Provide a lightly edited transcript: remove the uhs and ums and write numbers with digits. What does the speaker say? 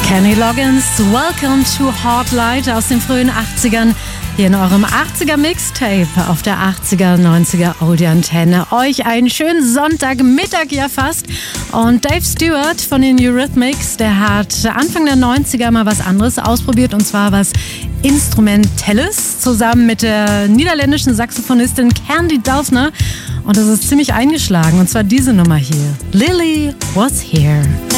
Kenny Loggins, Welcome to Hot Light aus den frühen 80ern. Hier in eurem 80er Mixtape auf der 80er, 90er Audioantenne. Euch einen schönen Sonntagmittag ja fast. Und Dave Stewart von den Eurythmics, der hat Anfang der 90er mal was anderes ausprobiert. Und zwar was Instrumentelles zusammen mit der niederländischen Saxophonistin Candy Dulfer. Und das ist ziemlich eingeschlagen. Und zwar diese Nummer hier. Lily Was Here.